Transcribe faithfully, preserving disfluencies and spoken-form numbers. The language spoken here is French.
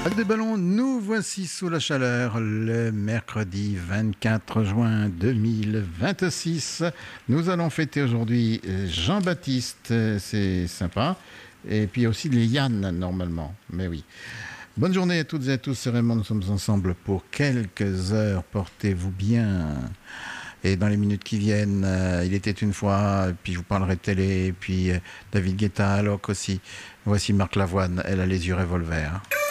Des ballons, nous voici sous la chaleur le mercredi vingt-quatre juin deux mille vingt-six. Nous allons fêter aujourd'hui Jean-Baptiste, c'est sympa. Et puis aussi les Yann, normalement. Mais oui. Bonne journée à toutes et à tous, c'est Raymond, nous sommes ensemble pour quelques heures. Portez-vous bien. Et dans les minutes qui viennent, euh, il était une fois, puis je vous parlerai de télé, puis euh, David Guetta, Alok aussi. Voici Marc Lavoine, elle a les yeux revolver.